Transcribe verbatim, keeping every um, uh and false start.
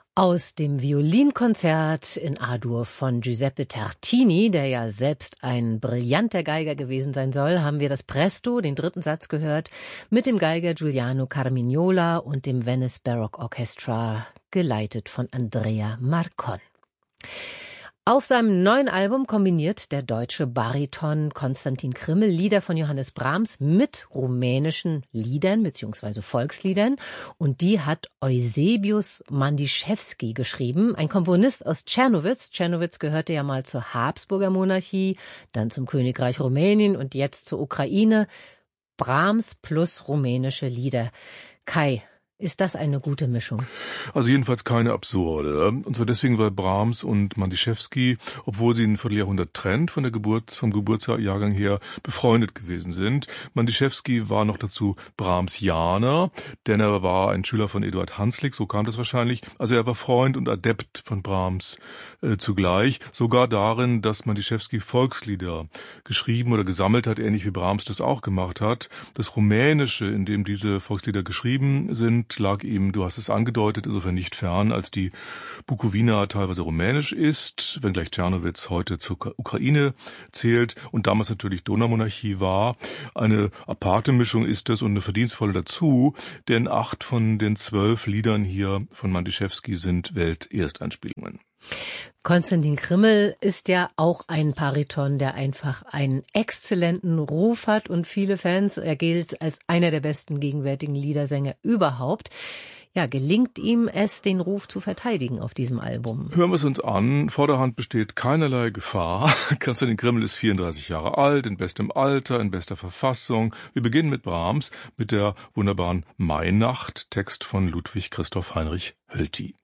Aus dem Violinkonzert in A-Dur von Giuseppe Tartini, der ja selbst ein brillanter Geiger gewesen sein soll, haben wir das Presto, den dritten Satz, gehört, mit dem Geiger Giuliano Carmignola und dem Venice Baroque Orchestra, geleitet von Andrea Marcon. Auf seinem neuen Album kombiniert der deutsche Bariton Konstantin Krimmel Lieder von Johannes Brahms mit rumänischen Liedern bzw. Volksliedern, und die hat Eusebius Mandischewski geschrieben, ein Komponist aus Czernowitz. Czernowitz gehörte ja mal zur Habsburger Monarchie, dann zum Königreich Rumänien und jetzt zur Ukraine. Brahms plus rumänische Lieder. Kai, ist das eine gute Mischung? Also jedenfalls keine absurde. Und zwar deswegen, weil Brahms und Mandischewski, obwohl sie ein Vierteljahrhundert trennt von der Geburt, vom Geburtsjahrgang her, befreundet gewesen sind. Mandischewski war noch dazu Brahmsianer, denn er war ein Schüler von Eduard Hanslick, so kam das wahrscheinlich. Also er war Freund und Adept von Brahms äh, zugleich. Sogar darin, dass Mandischewski Volkslieder geschrieben oder gesammelt hat, ähnlich wie Brahms das auch gemacht hat. Das Rumänische, in dem diese Volkslieder geschrieben sind, lag ihm, du hast es angedeutet, insofern nicht fern, als die Bukowina teilweise rumänisch ist, wenngleich Czernowitz heute zur Ukraine zählt und damals natürlich Donaumonarchie war. Eine aparte Mischung ist es und eine verdienstvolle dazu, denn acht von den zwölf Liedern hier von Mandischewski sind Weltersteinspielungen. Konstantin Krimmel ist ja auch ein Bariton, der einfach einen exzellenten Ruf hat und viele Fans. Er gilt als einer der besten gegenwärtigen Liedersänger überhaupt. Ja, gelingt ihm es, den Ruf zu verteidigen auf diesem Album? Hören wir es uns an. Vorderhand besteht keinerlei Gefahr. Konstantin Krimmel ist vierunddreißig Jahre alt, in bestem Alter, in bester Verfassung. Wir beginnen mit Brahms, mit der wunderbaren Mainacht, Text von Ludwig Christoph Heinrich Hölty.